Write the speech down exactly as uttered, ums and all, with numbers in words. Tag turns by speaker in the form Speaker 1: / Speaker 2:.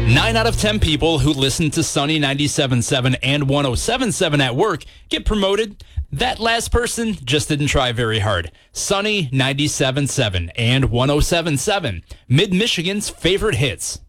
Speaker 1: Nine out of ten people who listen to Sunny ninety-seven point seven and one oh seven point seven at work get promoted. That last person just didn't try very hard. Sunny ninety-seven point seven and one oh seven point seven, Mid-Michigan's favorite hits.